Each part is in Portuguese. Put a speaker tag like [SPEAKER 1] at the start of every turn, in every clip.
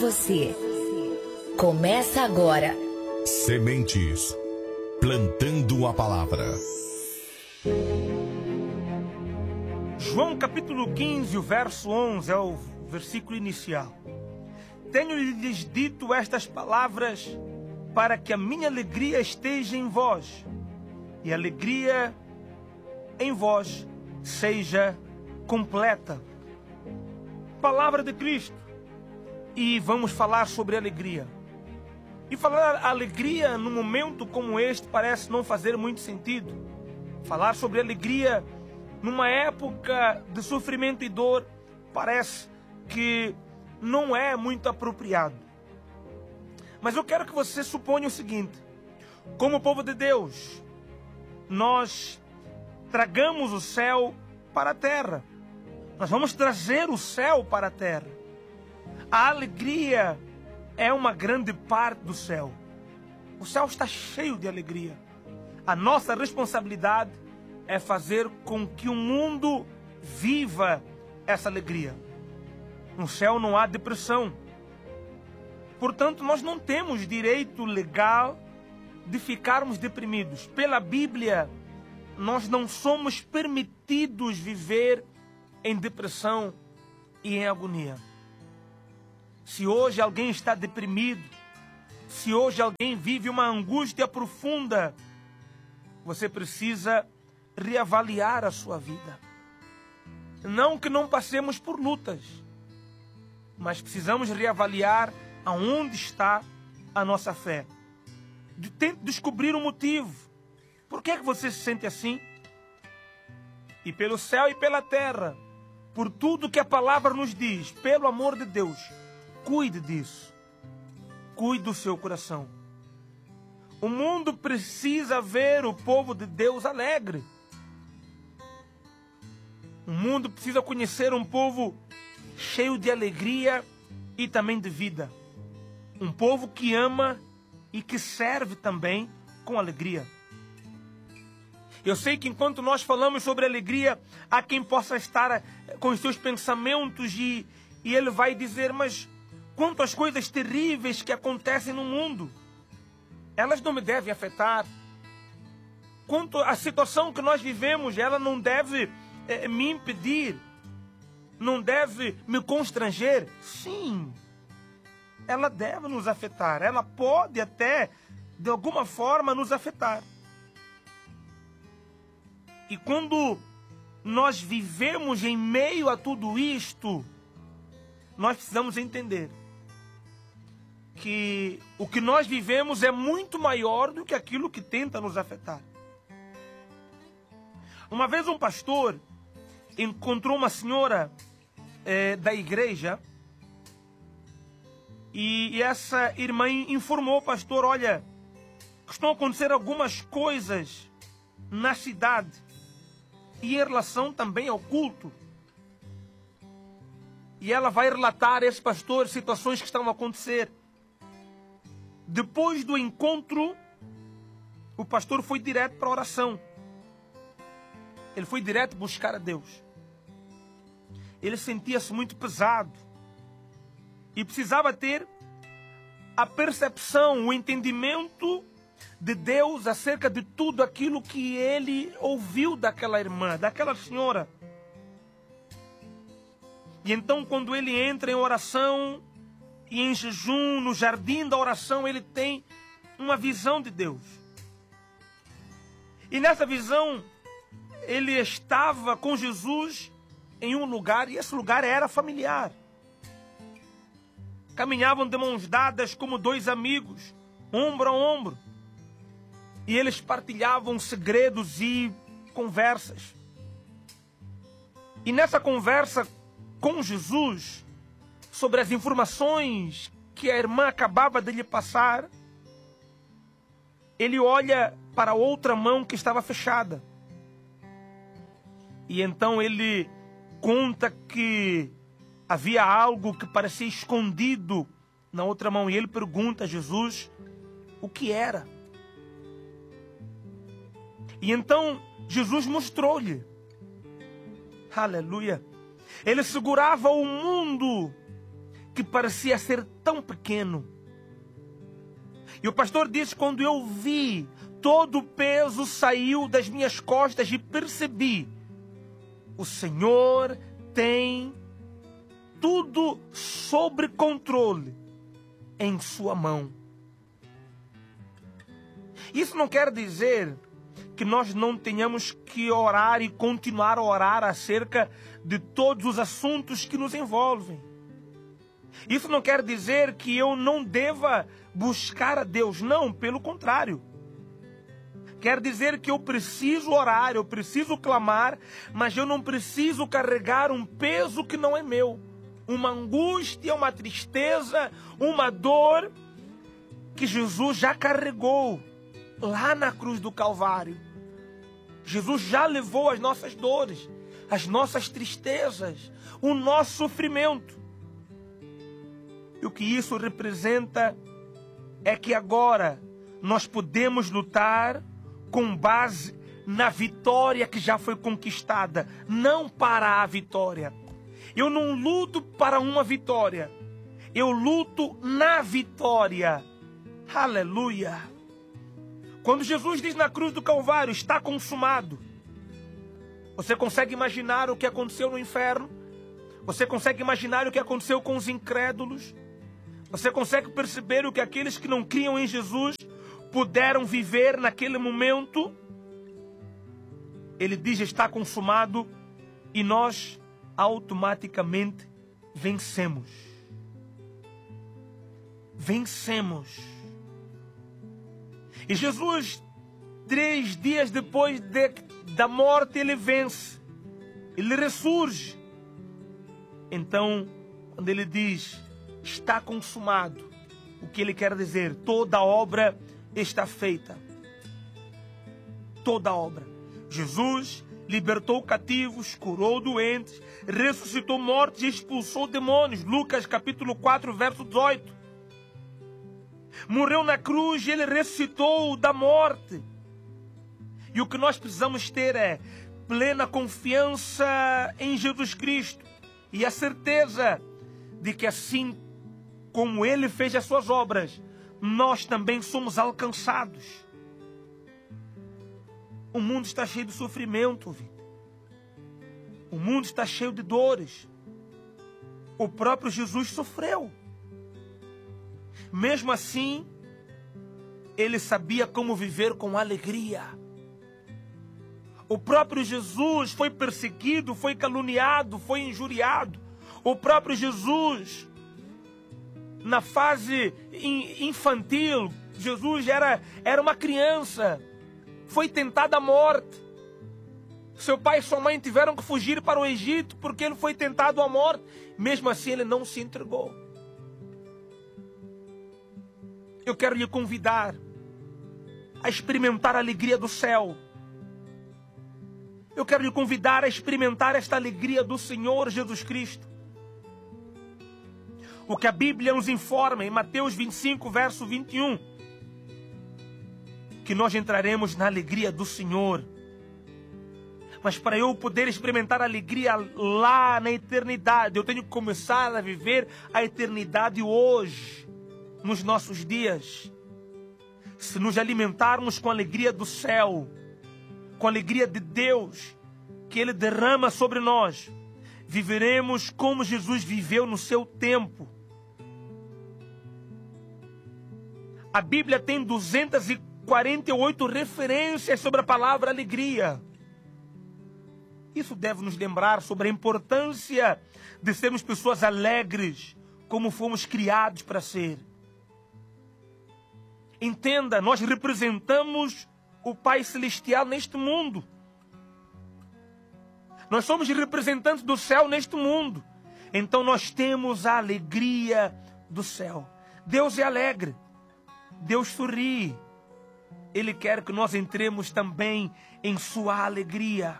[SPEAKER 1] Você. Começa agora.
[SPEAKER 2] Sementes. Plantando a palavra.
[SPEAKER 3] João capítulo 15, o verso 11 é o versículo inicial. Tenho-lhes dito estas palavras para que a minha alegria esteja em vós e a alegria em vós seja completa. Palavra de Cristo. E vamos falar sobre alegria. E falar alegria num momento como este parece não fazer muito sentido. Falar sobre alegria numa época de sofrimento e dor parece que não é muito apropriado. Mas eu quero que você suponha o seguinte: como povo de Deus, nós tragamos o céu para a terra. Nós vamos trazer o céu para a terra. A alegria é uma grande parte do céu. O céu está cheio de alegria. A nossa responsabilidade é fazer com que o mundo viva essa alegria. No céu não há depressão. Portanto, nós não temos direito legal de ficarmos deprimidos. Pela Bíblia, nós não somos permitidos viver em depressão e em agonia. Se hoje alguém está deprimido, se hoje alguém vive uma angústia profunda, você precisa reavaliar a sua vida. Não que não passemos por lutas, mas precisamos reavaliar aonde está a nossa fé. Tente descobrir o motivo. Por que você se sente assim? E pelo céu e pela terra, por tudo que a palavra nos diz, pelo amor de Deus, cuide disso. Cuide do seu coração. O mundo precisa ver o povo de Deus alegre. O mundo precisa conhecer um povo cheio de alegria e também de vida. Um povo que ama e que serve também com alegria. Eu sei que enquanto nós falamos sobre alegria, há quem possa estar com os seus pensamentos e ele vai dizer: mas quanto às coisas terríveis que acontecem no mundo, elas não me devem afetar. Quanto à situação que nós vivemos, ela não deve me impedir, não deve me constranger. Sim, ela deve nos afetar, ela pode até, de alguma forma, nos afetar. E quando nós vivemos em meio a tudo isto, nós precisamos entender que o que nós vivemos é muito maior do que aquilo que tenta nos afetar. Uma vez um pastor encontrou uma senhora da igreja e essa irmã informou o pastor: olha, estão a acontecer algumas coisas na cidade e em relação também ao culto. E ela vai relatar a esse pastor situações que estão a acontecer. Depois do encontro, o pastor foi direto para a oração. Ele foi direto buscar a Deus. Ele sentia-se muito pesado e precisava ter a percepção, o entendimento de Deus acerca de tudo aquilo que ele ouviu daquela irmã, daquela senhora. E então, quando ele entra em oração e em jejum, no jardim da oração, ele tem uma visão de Deus. E nessa visão, ele estava com Jesus em um lugar, e esse lugar era familiar. Caminhavam de mãos dadas como dois amigos, ombro a ombro. E eles partilhavam segredos e conversas. E nessa conversa com Jesus, sobre as informações que a irmã acabava de lhe passar, ele olha para a outra mão que estava fechada. E então ele conta que havia algo que parecia escondido na outra mão. E ele pergunta a Jesus o que era. E então Jesus mostrou-lhe. Aleluia. Ele segurava o mundo que que parecia ser tão pequeno. E o pastor disse: quando eu vi, todo o peso saiu das minhas costas e percebi, o Senhor tem tudo sob controle em sua mão. Isso não quer dizer que nós não tenhamos que orar e continuar a orar acerca de todos os assuntos que nos envolvem. Isso não quer dizer que eu não deva buscar a Deus. Não, pelo contrário. Quer dizer que eu preciso orar, eu preciso clamar, mas eu não preciso carregar um peso que não é meu. Uma angústia, uma tristeza, uma dor que Jesus já carregou lá na cruz do Calvário. Jesus já levou as nossas dores, as nossas tristezas, o nosso sofrimento. E o que isso representa é que agora nós podemos lutar com base na vitória que já foi conquistada, não para a vitória. Eu não luto para uma vitória, eu luto na vitória. Aleluia! Quando Jesus diz na cruz do Calvário, está consumado, você consegue imaginar o que aconteceu no inferno? Você consegue imaginar o que aconteceu com os incrédulos? Você consegue perceber o que aqueles que não criam em Jesus puderam viver naquele momento? Ele diz: está consumado, e nós automaticamente vencemos. Vencemos. E Jesus, 3 dias depois da morte, ele vence. Ele ressurge. Então, quando ele diz: está consumado, o que ele quer dizer? Toda a obra está feita. Toda a obra. Jesus libertou cativos, curou doentes, ressuscitou mortos e expulsou demônios. Lucas capítulo 4, verso 18. Morreu na cruz e ele ressuscitou da morte. E o que nós precisamos ter é plena confiança em Jesus Cristo e a certeza de que assim como ele fez as suas obras, nós também somos alcançados. O mundo está cheio de sofrimento, o mundo está cheio de dores. O próprio Jesus sofreu. Mesmo assim, ele sabia como viver com alegria. O próprio Jesus foi perseguido, foi caluniado, foi injuriado. O próprio Jesus, na fase infantil, Jesus era uma criança, foi tentado à morte. Seu pai e sua mãe tiveram que fugir para o Egito porque ele foi tentado à morte. Mesmo assim, ele não se entregou. Eu quero lhe convidar a experimentar a alegria do céu. Eu quero lhe convidar a experimentar esta alegria do Senhor Jesus Cristo. O que a Bíblia nos informa em Mateus 25, verso 21, que nós entraremos na alegria do Senhor. Mas para eu poder experimentar a alegria lá na eternidade, eu tenho que começar a viver a eternidade hoje, nos nossos dias. Se nos alimentarmos com a alegria do céu, com a alegria de Deus, que Ele derrama sobre nós, viveremos como Jesus viveu no seu tempo. A Bíblia tem 248 referências sobre a palavra alegria. Isso deve nos lembrar sobre a importância de sermos pessoas alegres, como fomos criados para ser. Entenda, nós representamos o Pai Celestial neste mundo. Nós somos representantes do céu neste mundo. Então nós temos a alegria do céu. Deus é alegre. Deus sorri. Ele quer que nós entremos também em sua alegria.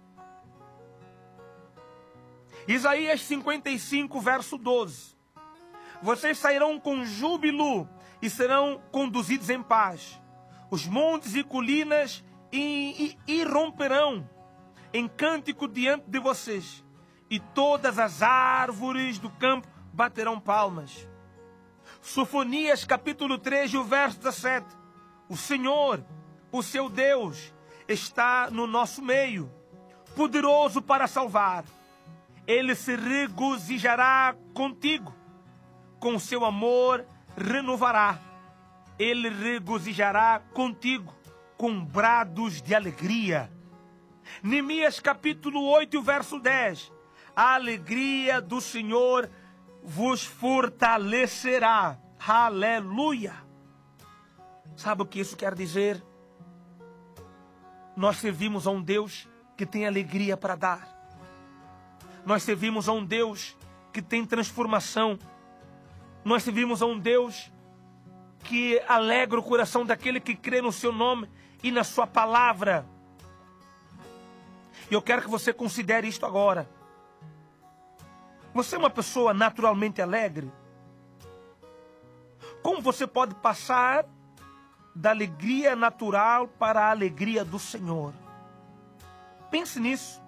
[SPEAKER 3] Isaías 55, verso 12. Vocês sairão com júbilo e serão conduzidos em paz. Os montes e colinas irromperão em cântico diante de vocês. E todas as árvores do campo baterão palmas. Sofonias capítulo 3, o verso 17. O Senhor, o seu Deus, está no nosso meio, poderoso para salvar. Ele se regozijará contigo, com seu amor renovará. Ele regozijará contigo, com brados de alegria. Neemias capítulo 8, verso 10. A alegria do Senhor vos fortalecerá. Aleluia! Sabe o que isso quer dizer? Nós servimos a um Deus que tem alegria para dar. Nós servimos a um Deus que tem transformação. Nós servimos a um Deus que alegra o coração daquele que crê no seu nome e na sua palavra. E eu quero que você considere isto agora. Você é uma pessoa naturalmente alegre? Como você pode passar da alegria natural para a alegria do Senhor? Pense nisso.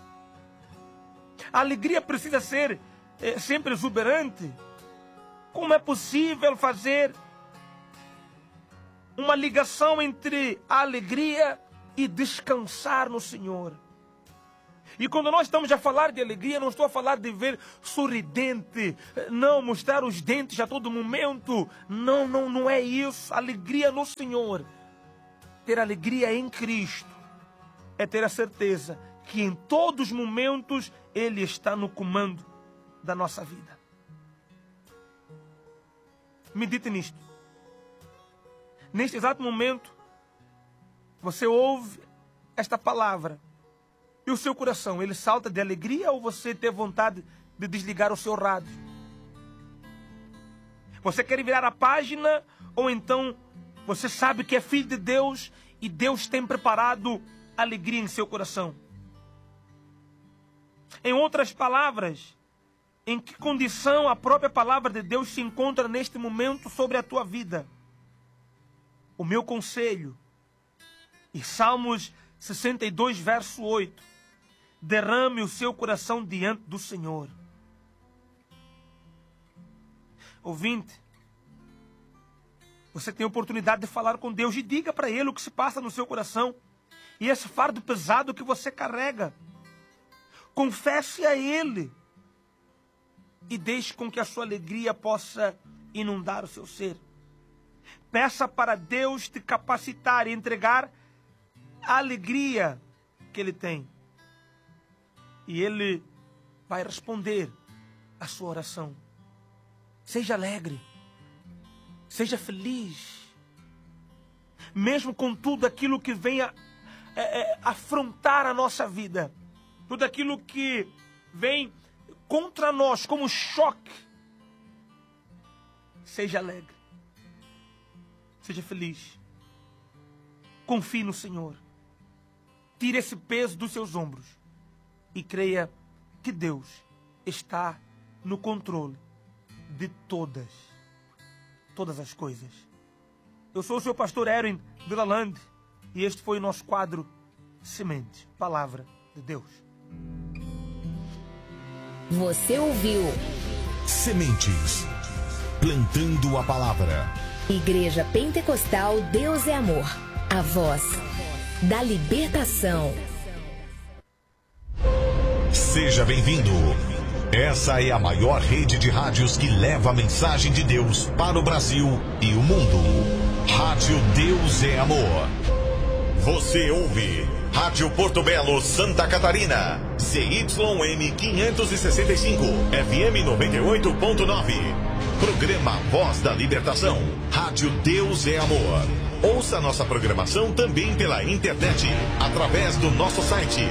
[SPEAKER 3] A alegria precisa ser sempre exuberante. Como é possível fazer uma ligação entre a alegria e descansar no Senhor? E quando nós estamos a falar de alegria, não estou a falar de ver sorridente, não mostrar os dentes a todo momento. Não é isso. Alegria no Senhor, ter alegria em Cristo, é ter a certeza que em todos os momentos Ele está no comando da nossa vida. Medite nisto. Neste exato momento, você ouve esta palavra e o seu coração, ele salta de alegria, ou você tem vontade de desligar o seu rádio? Você quer virar a página, ou então você sabe que é filho de Deus e Deus tem preparado alegria em seu coração? Em outras palavras, em que condição a própria palavra de Deus se encontra neste momento sobre a tua vida? O meu conselho, em Salmos 62, verso 8, derrame o seu coração diante do Senhor. Ouvinte, você tem a oportunidade de falar com Deus e diga para Ele o que se passa no seu coração e esse fardo pesado que você carrega. Confesse a Ele e deixe com que a sua alegria possa inundar o seu ser. Peça para Deus te capacitar e entregar a alegria que Ele tem. E Ele vai responder a sua oração. Seja alegre. Seja feliz. Mesmo com tudo aquilo que venha afrontar a nossa vida. Tudo aquilo que vem contra nós como choque. Seja alegre. Seja feliz. Confie no Senhor. Tire esse peso dos seus ombros. E creia que Deus está no controle de todas as coisas. Eu sou o seu pastor Erwin Villaland e este foi o nosso quadro Semente, Palavra de Deus.
[SPEAKER 1] Você ouviu
[SPEAKER 2] Sementes, plantando a palavra.
[SPEAKER 1] Igreja Pentecostal Deus é Amor, a voz da libertação.
[SPEAKER 2] Seja bem-vindo. Essa é a maior rede de rádios que leva a mensagem de Deus para o Brasil e o mundo. Rádio Deus é Amor. Você ouve Rádio Porto Belo, Santa Catarina. ZYM 565, FM 98.9. Programa Voz da Libertação. Rádio Deus é Amor. Ouça nossa programação também pela internet, através do nosso site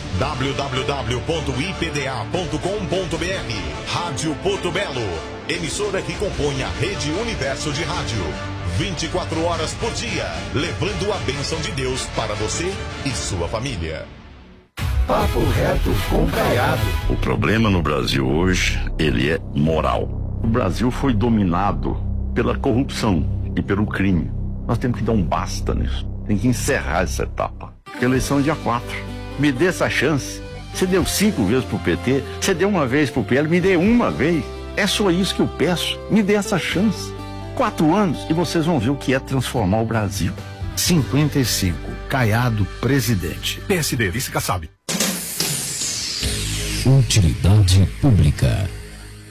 [SPEAKER 2] www.ipda.com.br. Rádio Porto Belo, emissora que compõe a Rede Universo de Rádio. 24 horas por dia, levando a bênção de Deus para você e sua família.
[SPEAKER 4] Papo reto com Caiado.
[SPEAKER 5] O problema no Brasil hoje, ele é moral. O Brasil foi dominado pela corrupção e pelo crime. Nós temos que dar um basta nisso. Tem que encerrar essa etapa. Porque a eleição é dia 4. Me dê essa chance. Você deu 5 vezes pro PT, você deu uma vez pro PL, me dê uma vez. É só isso que eu peço. Me dê essa chance. 4 anos e vocês vão ver o que é transformar o Brasil.
[SPEAKER 6] 55. Caiado, presidente.
[SPEAKER 2] PSD, vice Kassab.
[SPEAKER 7] Utilidade pública.